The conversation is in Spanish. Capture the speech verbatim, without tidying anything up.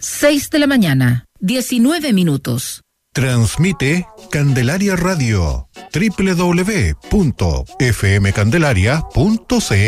seis de la mañana, diecinueve minutos. Transmite Candelaria Radio, doble u doble u doble u punto f m candelaria punto c l.